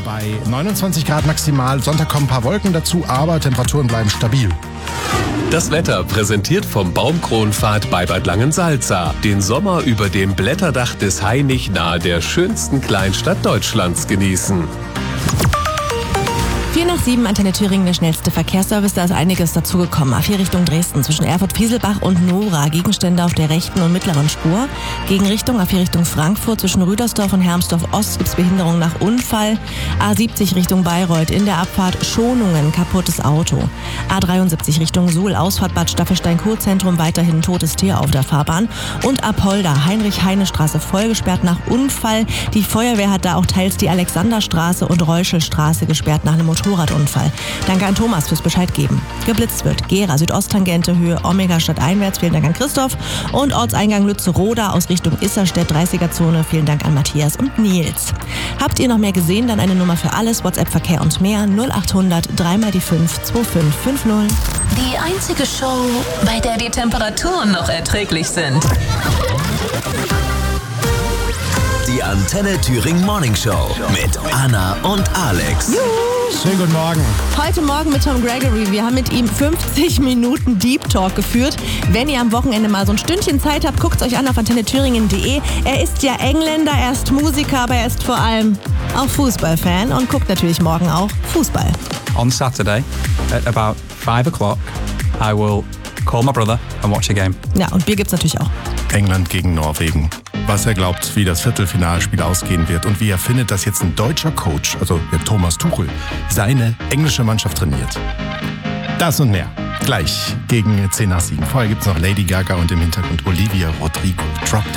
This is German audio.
bei 29 Grad maximal. Sonntag kommen ein paar Wolken dazu, aber Temperaturen bleiben stabil. Das Wetter präsentiert vom Baumkronpfad bei Bad Langensalza. Den Sommer über dem Blätterdach des Hainich nahe der schönsten Kleinstadt Deutschlands genießen. 4:07, Antenne Thüringen, der schnellste Verkehrsservice. Da ist einiges dazugekommen. A4 Richtung Dresden zwischen Erfurt-Fieselbach und Nora. Gegenstände auf der rechten und mittleren Spur. Gegenrichtung A4 Richtung Frankfurt zwischen Rüdersdorf und Hermsdorf-Ost gibt es Behinderung nach Unfall. A70 Richtung Bayreuth in der Abfahrt Schonungen, kaputtes Auto. A73 Richtung Suhl, Ausfahrt Bad Staffelstein-Co-Zentrum, weiterhin totes Tier auf der Fahrbahn. Und Apolda, Heinrich-Heine-Straße voll gesperrt nach Unfall. Die Feuerwehr hat da auch teils die Alexanderstraße und Reuschelstraße gesperrt nach einem Motorradunfall. Danke an Thomas fürs Bescheid geben. Geblitzt wird Gera Südosttangente Höhe Omega Stadt einwärts. Vielen Dank an Christoph. Und Ortseingang Lütze-Roda aus Richtung Isserstedt 30er-Zone. Vielen Dank an Matthias und Nils. Habt ihr noch mehr gesehen? Dann eine Nummer für alles. WhatsApp, Verkehr und mehr. 0800 3 die 5 2550. Die einzige Show, bei der die Temperaturen noch erträglich sind. Die Antenne Thüringen Morning Show mit Anna und Alex. Schönen guten Morgen. Heute Morgen mit Tom Gregory. Wir haben mit ihm 50 Minuten Deep Talk geführt. Wenn ihr am Wochenende mal so ein Stündchen Zeit habt, guckt es euch an auf antennethüringen.de. Er ist ja Engländer, er ist Musiker, aber er ist vor allem auch Fußballfan und guckt natürlich morgen auch Fußball. On Saturday at about 5 o'clock, I will call my brother and watch a game. Ja, und Bier gibt's natürlich auch. England gegen Norwegen. Was er glaubt, wie das Viertelfinalspiel ausgehen wird und wie er findet, dass jetzt ein deutscher Coach, also der Thomas Tuchel, seine englische Mannschaft trainiert. Das und mehr. Gleich gegen 10 nach 7. Vorher gibt es noch Lady Gaga und im Hintergrund Olivia Rodrigo. Drop